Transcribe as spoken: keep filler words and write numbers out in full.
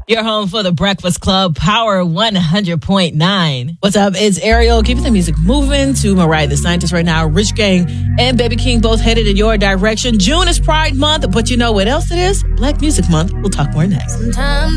Your home for the Breakfast Club, Power one hundred point nine. What's up? It's Ariel. Keeping the music moving to Mariah the Scientist right now. Rich Gang and Baby King both headed in your direction. June is Pride Month, but you know what else it is? Black Music Month. We'll talk more next. Sometimes